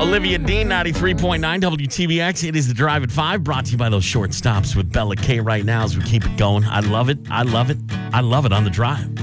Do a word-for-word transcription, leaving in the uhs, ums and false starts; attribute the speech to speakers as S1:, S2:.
S1: Olivia Dean, ninety-three point nine W T B X. It is the Drive at five, brought to you by those short stops with Bella K right now as we keep it going. I love it. I love it. I love it on the drive.